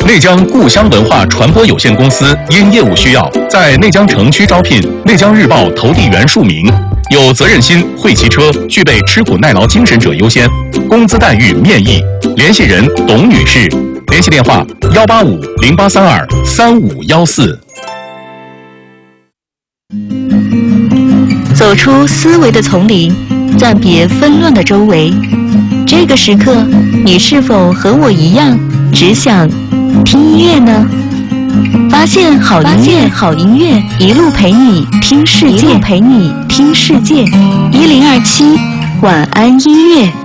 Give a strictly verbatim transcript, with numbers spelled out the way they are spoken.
内江故乡文化传播有限公司因业务需要，在内江城区招聘内江日报投递员数名，有责任心、会骑车、具备吃苦耐劳精神者优先，工资待遇面议。联系人董女士，联系电话幺八五零八三二三五幺四。 走出思维的丛林，暂别纷乱的周围。这个时刻，你是否和我一样，只想听音乐呢？发现好音乐，好音乐，一路陪你听世界，陪你听世界。一零二七晚安音乐。